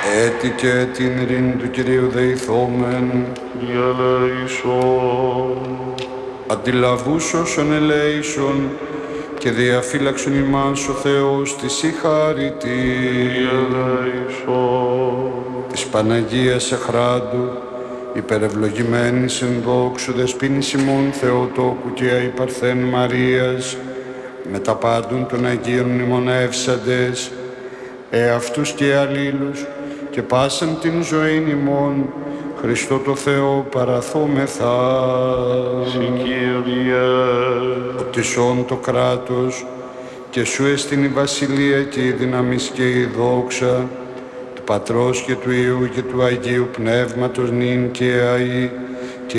Έτι και την ειρήνη του Κυρίου δεηθόμεν, διαλέησον. αντιλαβούς όσων ελέησον και διαφύλαξον ημάς ο Θεός της η χάρητη. Διαλέησον. Της Παναγίας Εχράντου, υπερευλογημένης εν δόξου δεσποίνης ημών Θεοτόκου και αϊπαρθέν Μαρίας, με τα πάντων των Αγίων μνημονεύσαντες, εαυτούς και αλλήλους και πάσαν την ζωήν ημών, Χριστό το Θεό παραθόμεθα. Συ Κύριε, Οτισόν το κράτος και σου εστιν η βασιλεία και η δύναμις και η δόξα του Πατρός και του Υιού και του Αγίου Πνεύματος νυν και αεί